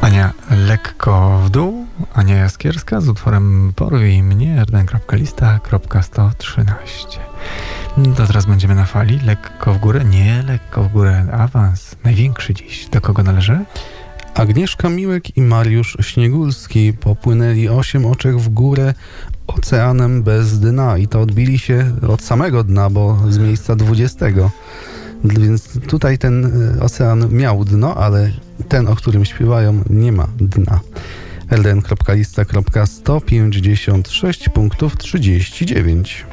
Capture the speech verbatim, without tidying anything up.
Ania lekko w dół, Ania Jaskierska z utworem Porwij mnie, r d n kropka lista kropka sto trzynaście. To teraz będziemy na fali, lekko w górę, nie lekko w górę, awans, największy dziś. Do kogo należy? Agnieszka Miłek i Mariusz Śniegulski popłynęli osiem oczek w górę oceanem bez dna i to odbili się od samego dna, bo z miejsca dwudziestego. Więc tutaj ten ocean miał dno, ale ten, o którym śpiewają, nie ma dna. r d n kropka lista kropka sto pięćdziesiąt sześć punktów trzydzieści dziewięć.